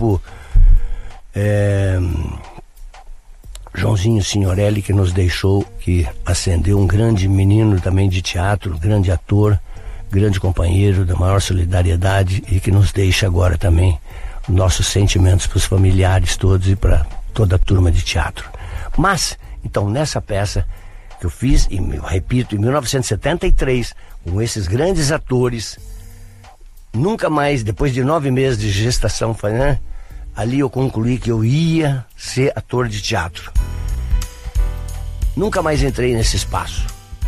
tempo, Joãozinho Signorelli, que nos deixou, que ascendeu, um grande menino também de teatro, grande ator, grande companheiro, da maior solidariedade, e que nos deixa agora também nossos sentimentos para os familiares todos e para toda a turma de teatro. Mas, então, nessa peça que eu fiz, e repito, em 1973, com esses grandes atores, nunca mais, depois de 9 meses de gestação, ali eu concluí que eu ia ser ator de teatro. Nunca mais entrei nesse espaço.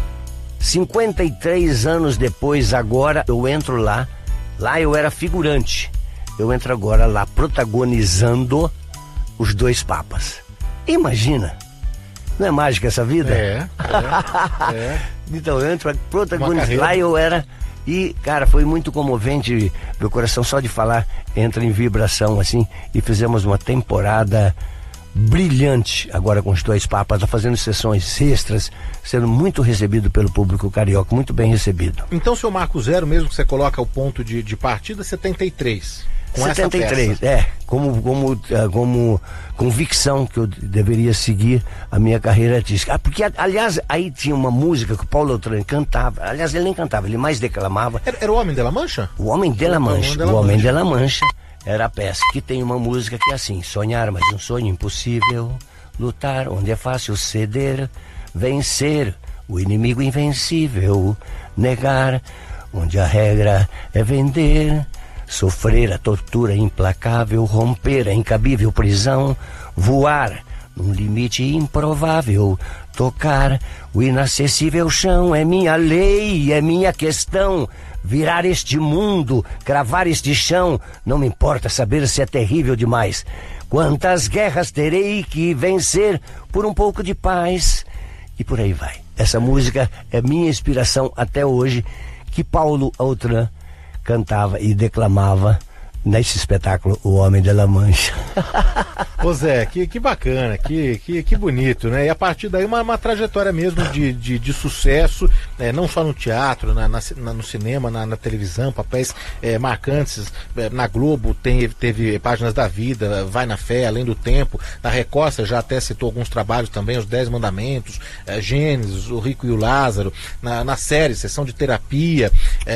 53 anos depois, agora eu entro lá eu era figurante, eu entro agora lá protagonizando os 2 papas. Imagina, não é mágica essa vida? É. Então eu entro protagonizando, lá eu era, e cara, foi muito comovente, meu coração só de falar entra em vibração assim, e fizemos uma temporada brilhante agora com os 2 papas, fazendo sessões extras, sendo muito recebido pelo público carioca, muito bem recebido. Então, seu marco zero, mesmo que você coloca o ponto de partida, 73. Com 73, como convicção que eu deveria seguir a minha carreira artística. Porque, aliás, aí tinha uma música que o Paulo Autran cantava, aliás, ele nem cantava, ele mais declamava. Era o Homem de la Mancha? O Homem de la Mancha. O Homem de la Mancha era a peça, que tem uma música que é assim: sonhar, mas um sonho impossível, lutar onde é fácil ceder, vencer o inimigo invencível, negar onde a regra é vender, sofrer a tortura implacável, romper a incabível prisão, voar num limite improvável, tocar o inacessível chão, é minha lei, é minha questão, virar este mundo, cravar este chão, não me importa saber se é terrível demais. Quantas guerras terei que vencer por um pouco de paz? E por aí vai. Essa música é minha inspiração até hoje, que Paulo Autran cantava e declamava nesse espetáculo O Homem de la Mancha. Ô Zé, que bacana, que bonito, né? E a partir daí uma trajetória mesmo de sucesso, não só no teatro, no cinema, na televisão, papéis marcantes. Na Globo teve Páginas da Vida, Vai na Fé, Além do Tempo. Na Record você já até citou alguns trabalhos também, Os 10 Mandamentos, Gênesis, O Rico e o Lázaro. Na série Sessão de Terapia,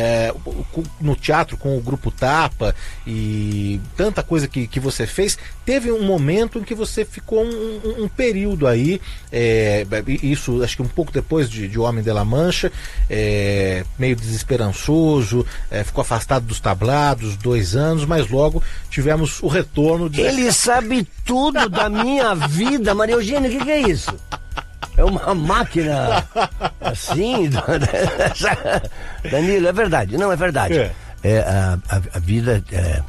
no teatro com o Grupo Tapa, e tanta coisa que você fez. Teve um momento em que você ficou um período aí, isso acho que um pouco depois de Homem de la Mancha, meio desesperançoso, ficou afastado dos tablados, 2 anos, mas logo tivemos o retorno de... Ele sabe tudo da minha vida, Maria Eugênia, o que é isso? É uma máquina assim, Danilo, é verdade, não é verdade. A vida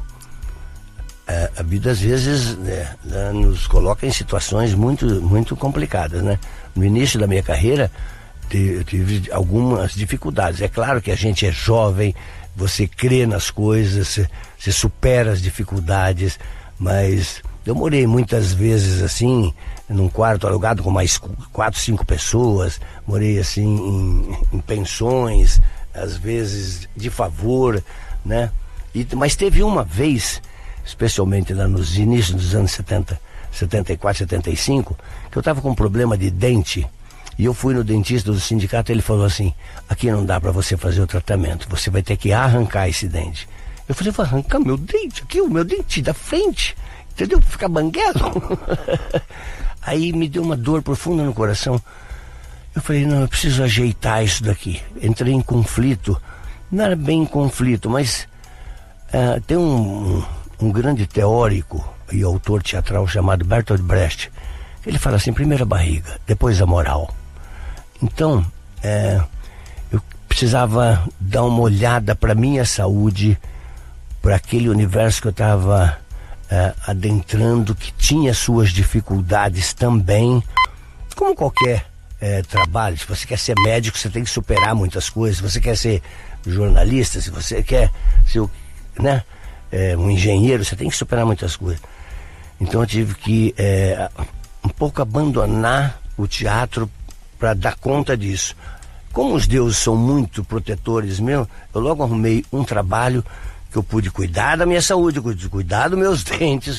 às vezes nos coloca em situações muito complicadas, né? No início da minha carreira eu tive algumas dificuldades. É claro que a gente é jovem, você crê nas coisas, você supera as dificuldades, mas eu morei muitas vezes assim num quarto alugado com mais 4, 5 pessoas, morei assim em pensões, às vezes de favor, né? Mas teve uma vez, especialmente lá nos inícios dos anos 70, 74, 75, que eu estava com um problema de dente, e eu fui no dentista do sindicato e ele falou assim: aqui não dá para você fazer o tratamento, você vai ter que arrancar esse dente. Eu falei: vou arrancar meu dente? Aqui, o meu dente da frente, entendeu? Ficar banguelo. Aí me deu uma dor profunda no coração. Eu falei: não, eu preciso ajeitar isso daqui. Entrei em conflito. Não era bem conflito, mas tem um grande teórico e autor teatral chamado Bertolt Brecht. Ele fala assim: primeiro a barriga, depois a moral. Então, eu precisava dar uma olhada para minha saúde, para aquele universo que eu estava adentrando, que tinha suas dificuldades também, como qualquer trabalho. Se você quer ser médico, você tem que superar muitas coisas. Se você quer ser jornalista, se você quer ser um engenheiro, você tem que superar muitas coisas. Então eu tive que um pouco abandonar o teatro para dar conta disso. Como os deuses são muito protetores meus, eu logo arrumei um trabalho que eu pude cuidar da minha saúde, cuidar dos meus dentes,